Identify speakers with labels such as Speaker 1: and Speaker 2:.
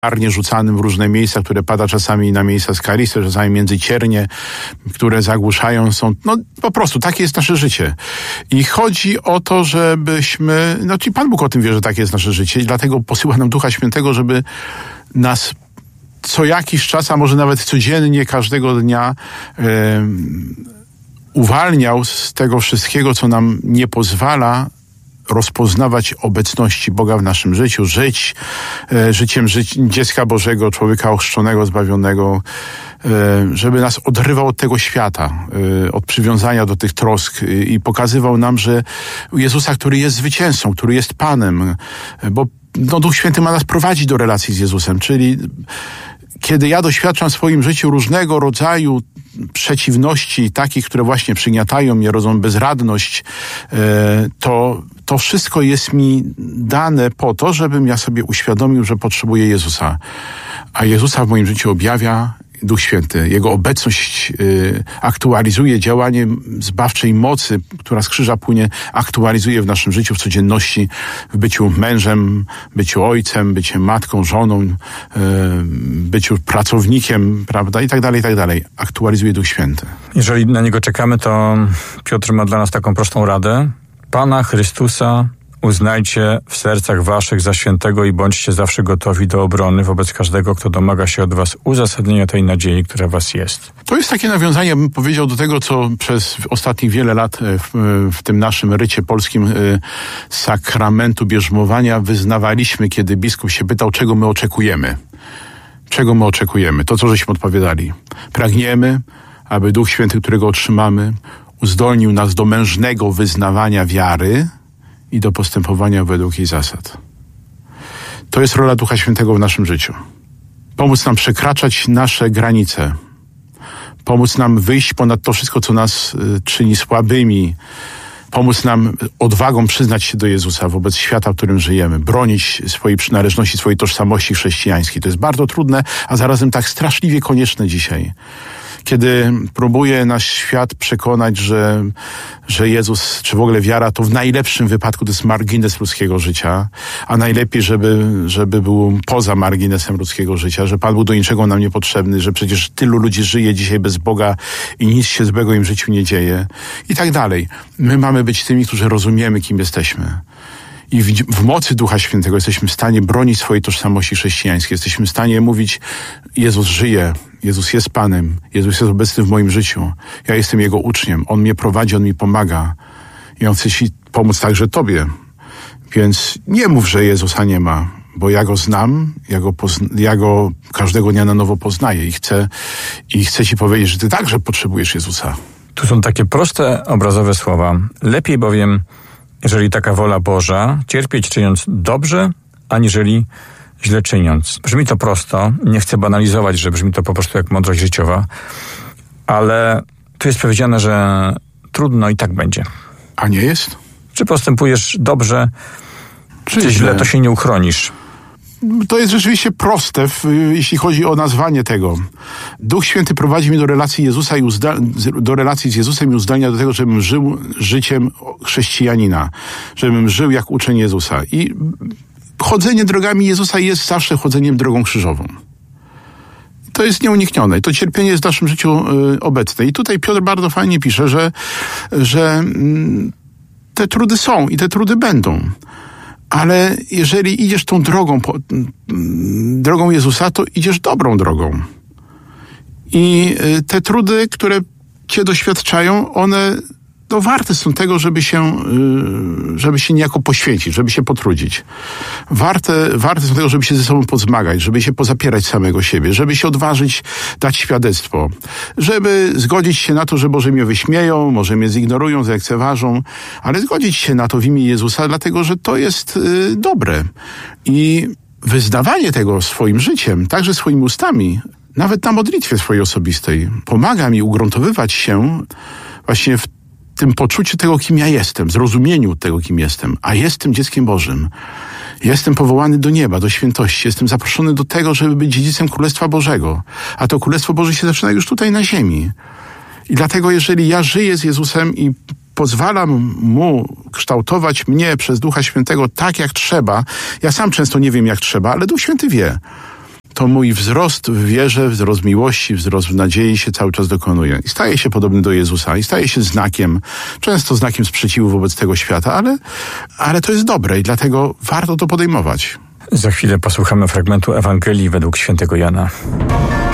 Speaker 1: regularnie rzucanym w różne miejsca, które pada czasami na miejsca skaliste, czasami między ciernie, które zagłuszają. Po prostu takie jest nasze życie. I chodzi o to, żebyśmy, czyli Pan Bóg o tym wie, że takie jest nasze życie i dlatego posyła nam Ducha Świętego, żeby nas co jakiś czas, a może nawet codziennie, każdego dnia uwalniał z tego wszystkiego, co nam nie pozwala rozpoznawać obecności Boga w naszym życiu, żyć życiem dziecka Bożego, człowieka ochrzczonego, zbawionego, żeby nas odrywał od tego świata, od przywiązania do tych trosk i pokazywał nam, że Jezusa, który jest zwycięzcą, który jest Panem, bo Duch Święty ma nas prowadzić do relacji z Jezusem, czyli kiedy ja doświadczam w swoim życiu różnego rodzaju przeciwności, takich, które właśnie przygniatają mnie, rodzą bezradność, to wszystko jest mi dane po to, żebym ja sobie uświadomił, że potrzebuję Jezusa. A Jezusa w moim życiu objawia Duch Święty. Jego obecność aktualizuje działanie zbawczej mocy, która z krzyża płynie, aktualizuje w naszym życiu, w codzienności, w byciu mężem, byciu ojcem, byciu matką, żoną, byciu pracownikiem, prawda, i tak dalej. Aktualizuje Duch Święty.
Speaker 2: Jeżeli na Niego czekamy, to Piotr ma dla nas taką prostą radę. Pana Chrystusa uznajcie w sercach waszych za świętego i bądźcie zawsze gotowi do obrony wobec każdego, kto domaga się od was uzasadnienia tej nadziei, która w was jest.
Speaker 1: To jest takie nawiązanie, bym powiedział, do tego, co przez ostatnich wiele lat w tym naszym rycie polskim sakramentu bierzmowania wyznawaliśmy, kiedy biskup się pytał, czego my oczekujemy. Czego my oczekujemy? To, co żeśmy odpowiadali. Pragniemy, aby Duch Święty, którego otrzymamy, uzdolnił nas do mężnego wyznawania wiary i do postępowania według jej zasad. To jest rola Ducha Świętego w naszym życiu. Pomóc nam przekraczać nasze granice. Pomóc nam wyjść ponad to wszystko, co nas czyni słabymi. Pomóc nam odwagą przyznać się do Jezusa wobec świata, w którym żyjemy. Bronić swojej przynależności, swojej tożsamości chrześcijańskiej. To jest bardzo trudne, a zarazem tak straszliwie konieczne dzisiaj. Kiedy próbuje nasz świat przekonać, że Jezus, czy w ogóle wiara, to w najlepszym wypadku to jest margines ludzkiego życia, a najlepiej, żeby był poza marginesem ludzkiego życia, że Pan był do niczego nam niepotrzebny, że przecież tylu ludzi żyje dzisiaj bez Boga i nic się złego im w życiu nie dzieje i tak dalej. My mamy być tymi, którzy rozumiemy, kim jesteśmy. I w mocy Ducha Świętego jesteśmy w stanie bronić swojej tożsamości chrześcijańskiej. Jesteśmy w stanie mówić, Jezus żyje, Jezus jest Panem, Jezus jest obecny w moim życiu. Ja jestem Jego uczniem, On mnie prowadzi, On mi pomaga. I On chce Ci pomóc także Tobie. Więc nie mów, że Jezusa nie ma, bo ja Go znam, ja Go każdego dnia na nowo poznaję i chcę Ci powiedzieć, że Ty także potrzebujesz Jezusa.
Speaker 2: Tu są takie proste, obrazowe słowa. Lepiej bowiem, jeżeli taka wola Boża, cierpieć czyniąc dobrze, aniżeli źle czyniąc. Brzmi to prosto, nie chcę banalizować, że brzmi to po prostu jak mądrość życiowa, ale tu jest powiedziane, że trudno i tak będzie.
Speaker 1: A nie jest?
Speaker 2: Czy postępujesz dobrze, czy źle, to się nie uchronisz.
Speaker 1: To jest rzeczywiście proste, jeśli chodzi o nazwanie tego. Duch Święty prowadzi mnie do relacji Jezusa do relacji z Jezusem i uzdalnia do tego, żebym żył życiem chrześcijanina, żebym żył jak uczeń Jezusa. I chodzenie drogami Jezusa jest zawsze chodzeniem drogą krzyżową. To jest nieuniknione i to cierpienie jest w naszym życiu obecne. I tutaj Piotr bardzo fajnie pisze, że te trudy są i te trudy będą. Ale jeżeli idziesz tą drogą Jezusa, to idziesz dobrą drogą. I te trudy, które cię doświadczają, one warte są tego, żeby się niejako poświęcić, żeby się potrudzić. Warte są tego, żeby się ze sobą pozmagać, żeby się pozapierać samego siebie, żeby się odważyć dać świadectwo, żeby zgodzić się na to, że może mnie wyśmieją, może mnie zignorują, zlekceważą, ale zgodzić się na to w imię Jezusa, dlatego że to jest dobre. I wyznawanie tego swoim życiem, także swoimi ustami, nawet na modlitwie swojej osobistej, pomaga mi ugruntowywać się właśnie w tym poczuciu tego, kim ja jestem, zrozumieniu tego, kim jestem. A jestem dzieckiem Bożym. Jestem powołany do nieba, do świętości. Jestem zaproszony do tego, żeby być dziedzicem Królestwa Bożego. A to Królestwo Boże się zaczyna już tutaj na ziemi. I dlatego, jeżeli ja żyję z Jezusem i pozwalam Mu kształtować mnie przez Ducha Świętego tak, jak trzeba, ja sam często nie wiem, jak trzeba, ale Duch Święty wie. to mój wzrost w wierze, wzrost miłości, wzrost w nadziei się cały czas dokonuje. I staje się podobny do Jezusa i staje się znakiem, często znakiem sprzeciwu wobec tego świata, ale to jest dobre i dlatego warto to podejmować.
Speaker 2: Za chwilę posłuchamy fragmentu Ewangelii według świętego Jana.